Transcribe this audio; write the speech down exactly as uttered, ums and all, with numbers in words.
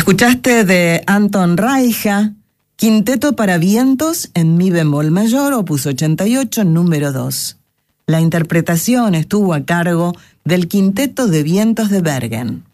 Escuchaste de Anton Reicha, Quinteto para vientos en mi bemol mayor, opus ochenta y ocho, número dos. La interpretación estuvo a cargo del Quinteto de Vientos de Bergen.